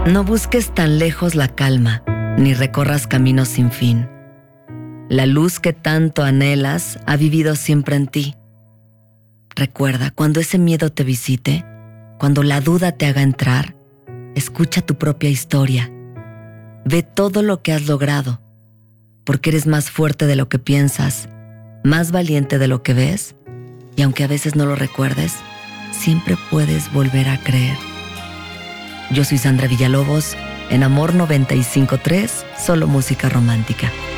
No busques tan lejos la calma, ni recorras caminos sin fin. La luz que tanto anhelas ha vivido siempre en ti. Recuerda, cuando ese miedo te visite, cuando la duda te haga entrar, escucha tu propia historia. Ve todo lo que has logrado, porque eres más fuerte de lo que piensas, más valiente de lo que ves, y aunque a veces no lo recuerdes, siempre puedes volver a creer. Yo soy Sandra Villalobos, en Amor 95.3, solo música romántica.